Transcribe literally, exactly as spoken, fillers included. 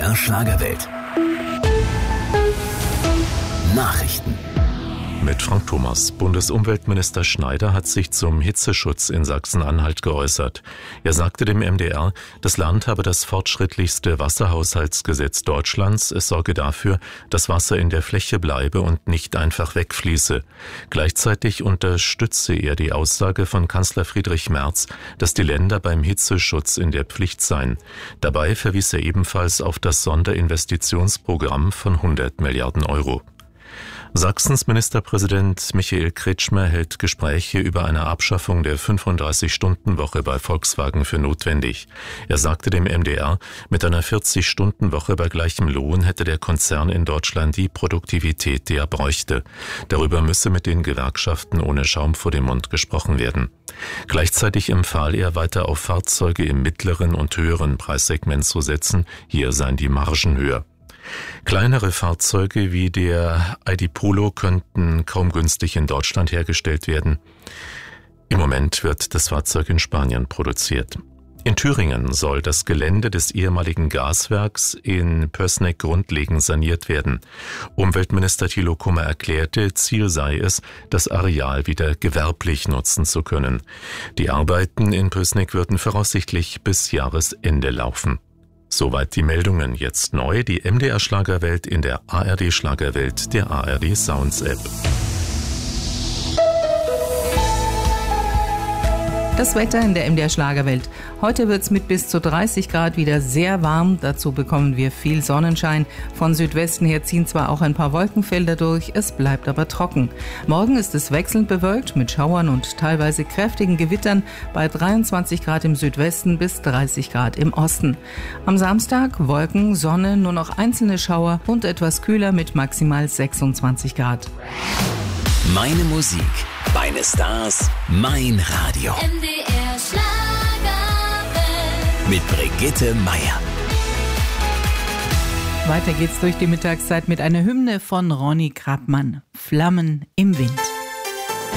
R Schlagerwelt. Nachrichten. Mit Frank Thomas. Bundesumweltminister Schneider hat sich zum Hitzeschutz in Sachsen-Anhalt geäußert. Er sagte dem M D R, das Land habe das fortschrittlichste Wasserhaushaltsgesetz Deutschlands. Es sorge dafür, dass Wasser in der Fläche bleibe und nicht einfach wegfließe. Gleichzeitig unterstütze er die Aussage von Kanzler Friedrich Merz, dass die Länder beim Hitzeschutz in der Pflicht seien. Dabei verwies er ebenfalls auf das Sonderinvestitionsprogramm von hundert Milliarden Euro. Sachsens Ministerpräsident Michael Kretschmer hält Gespräche über eine Abschaffung der fünfunddreißig-Stunden-Woche bei Volkswagen für notwendig. Er sagte dem M D R, mit einer vierzig-Stunden-Woche bei gleichem Lohn hätte der Konzern in Deutschland die Produktivität, die er bräuchte. Darüber müsse mit den Gewerkschaften ohne Schaum vor dem Mund gesprochen werden. Gleichzeitig empfahl er, weiter auf Fahrzeuge im mittleren und höheren Preissegment zu setzen. Hier seien die Margen höher. Kleinere Fahrzeuge wie der I D Polo könnten kaum günstig in Deutschland hergestellt werden. Im Moment wird das Fahrzeug in Spanien produziert. In Thüringen soll das Gelände des ehemaligen Gaswerks in Pößneck grundlegend saniert werden. Umweltminister Thilo Kummer erklärte, Ziel sei es, das Areal wieder gewerblich nutzen zu können. Die Arbeiten in Pößneck würden voraussichtlich bis Jahresende laufen. Soweit die Meldungen. Jetzt neu die M D R Schlagerwelt in der A R D Schlagerwelt, der A R D Sounds App. Das Wetter in der M D R Schlagerwelt. Heute wird es mit bis zu dreißig Grad wieder sehr warm. Dazu bekommen wir viel Sonnenschein. Von Südwesten her ziehen zwar auch ein paar Wolkenfelder durch, es bleibt aber trocken. Morgen ist es wechselnd bewölkt mit Schauern und teilweise kräftigen Gewittern bei dreiundzwanzig Grad im Südwesten bis dreißig Grad im Osten. Am Samstag Wolken, Sonne, nur noch einzelne Schauer und etwas kühler mit maximal sechsundzwanzig Grad. Meine Musik, meine Stars, mein Radio. M D R Schlagerwelt. Mit Brigitte Meier. Weiter geht's durch die Mittagszeit mit einer Hymne von Ronny Krabmann. Flammen im Wind.